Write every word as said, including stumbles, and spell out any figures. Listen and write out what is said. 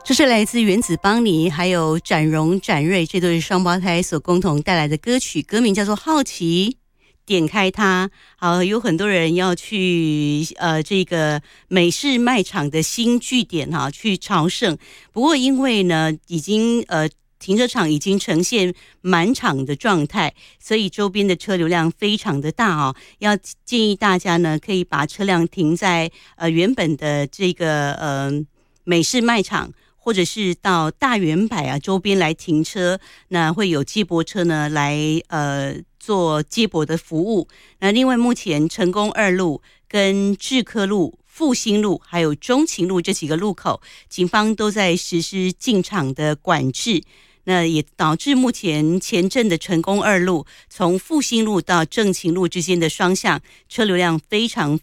这是来自原子邦尼还有展荣展瑞这对双胞胎所共同带来的歌曲，歌名叫做《好奇》，点开它。好，有很多人要去呃这个美式卖场的新据点哈、啊、去朝圣，不过因为呢已经呃停车场已经呈现满场的状态，所以周边的车流量非常的大哦。要建议大家呢可以把车辆停在呃原本的这个呃美式卖场，或者是到大圆柏啊周边来停车，那会有接驳车呢来呃做接驳的服务。那另外目前成功二路跟志科路、复兴路还有中情路这几个路口，警方都在实施进场的管制。那也导致目前前镇的成功二路从复兴路到正勤路之间的双向车流量非常